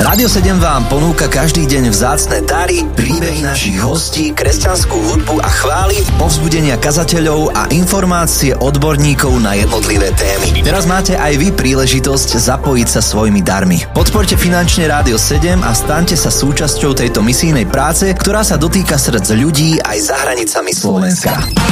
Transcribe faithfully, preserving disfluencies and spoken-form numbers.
Rádio sedem vám ponúka každý deň vzácne dary, príbehy našich hostí, kresťanskú hudbu a chvály, povzbudenia kazateľov a informácie odborníkov na jednotlivé témy. Teraz máte aj vy príležitosť zapojiť sa svojimi darmi. Podporte finančne Rádio sedem a staňte sa súčasťou tejto misijnej práce, ktorá sa dotýka srdc ľudí aj za hranicami Slovenska.